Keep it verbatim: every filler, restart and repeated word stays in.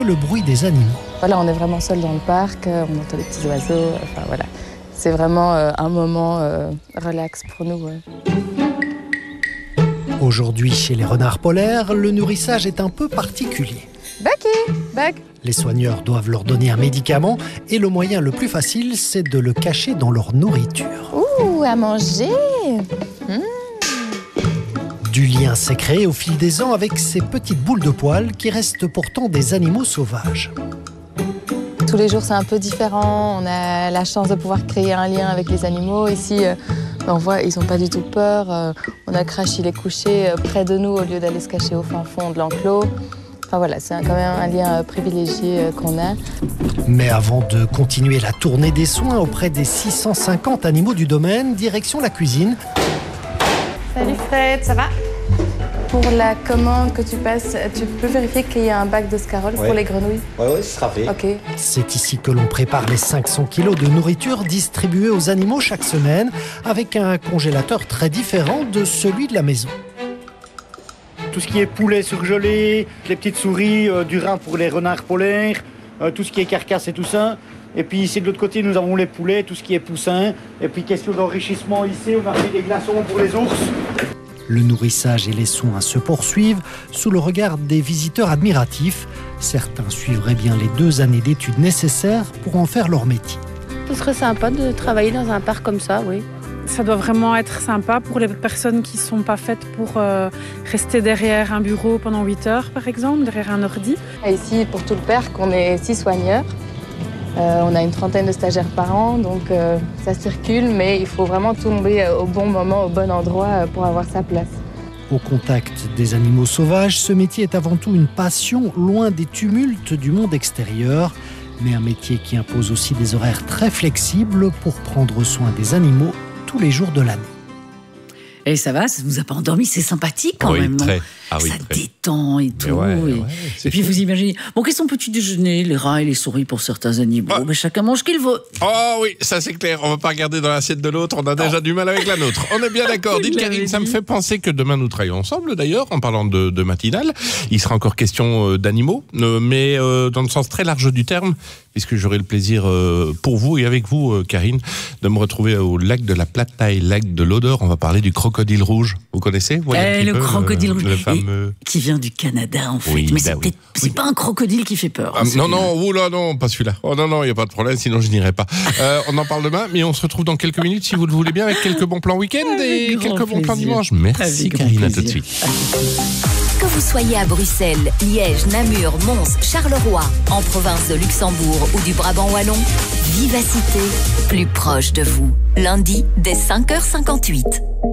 Le bruit des animaux. Voilà, on est vraiment seul dans le parc, on entend les petits oiseaux, enfin voilà. C'est vraiment euh, un moment euh, relax pour nous. Ouais. Aujourd'hui, chez les renards polaires, le nourrissage est un peu particulier. Bucky, Buck. Les soigneurs doivent leur donner un médicament et le moyen le plus facile, c'est de le cacher dans leur nourriture. Ouh, à manger. Mmh. Du lien s'est créé au fil des ans avec ces petites boules de poils qui restent pourtant des animaux sauvages. Tous les jours, c'est un peu différent. On a la chance de pouvoir créer un lien avec les animaux. Ici, euh, on voit, ils n'ont pas du tout peur. Euh, on a Crash, il est couché euh, près de nous au lieu d'aller se cacher au fin fond de l'enclos. Enfin voilà, c'est quand même un lien euh, privilégié euh, qu'on a. Mais avant de continuer la tournée des soins auprès des six cent cinquante animaux du domaine, direction la cuisine. Salut Fred, ça va? Pour la commande que tu passes, tu peux vérifier qu'il y a un bac de scarole ouais. pour les grenouilles? Oui, oui, ce sera fait. Okay. C'est ici que l'on prépare les cinq cents kilos de nourriture distribuée aux animaux chaque semaine, avec un congélateur très différent de celui de la maison. Tout ce qui est poulet surgelé, les petites souris, euh, du rein pour les renards polaires, euh, tout ce qui est carcasse et tout ça. Et puis ici de l'autre côté, nous avons les poulets, tout ce qui est poussin. Et puis question d'enrichissement ici, on a fait des glaçons pour les ours. Le nourrissage et les soins se poursuivent sous le regard des visiteurs admiratifs. Certains suivraient bien les deux années d'études nécessaires pour en faire leur métier. Ce serait sympa de travailler dans un parc comme ça, oui. Ça doit vraiment être sympa pour les personnes qui ne sont pas faites pour euh, rester derrière un bureau pendant huit heures, par exemple, derrière un ordi. Ici, pour tout le parc, on est six soigneurs. Euh, on a une trentaine de stagiaires par an, donc euh, ça circule, mais il faut vraiment tomber au bon moment, au bon endroit pour avoir sa place. Au contact des animaux sauvages, ce métier est avant tout une passion, loin des tumultes du monde extérieur, mais un métier qui impose aussi des horaires très flexibles pour prendre soin des animaux tous les jours de l'année. Et ça va, ça ne vous a pas endormi, c'est sympathique quand oui, même, non très. Ah oui, ça très. détend et tout. Ouais, et, ouais, et puis vous imaginez, bon, qu'est-ce qu'on petit déjeuner, les rats et les souris pour certains animaux, ah. mais chacun mange qu'il veut. Oh oui, ça c'est clair, on ne va pas regarder dans l'assiette de l'autre, on a déjà oh. du mal avec la nôtre. On est bien d'accord. Dites Karine, ça me fait penser que demain nous travaillons ensemble d'ailleurs, en parlant de, de matinale. Il sera encore question d'animaux, mais dans le sens très large du terme, puisque j'aurai le plaisir pour vous et avec vous, Karine, de me retrouver au lac de la Plataille, lac de l'Odeur. On va parler du crocodile rouge. Vous connaissez? Vous eh, Le peu, crocodile rouge, le fameux... qui vient du Canada en fait. Oui, mais bah c'est, oui. c'est oui. pas un crocodile qui fait peur. Ah, non, non, oh là, non, pas celui-là. Oh non, non, il n'y a pas de problème, sinon je n'irai pas. Euh, on en parle demain, mais on se retrouve dans quelques minutes, si vous le voulez bien, avec quelques bons plans week-end et quelques plaisir. bons plans dimanche. Merci Karine, à tout de suite. Que vous soyez à Bruxelles, Liège, Namur, Mons, Charleroi, en province de Luxembourg ou du Brabant wallon, Vivacité, plus proche de vous. Lundi, dès cinq heures cinquante-huit.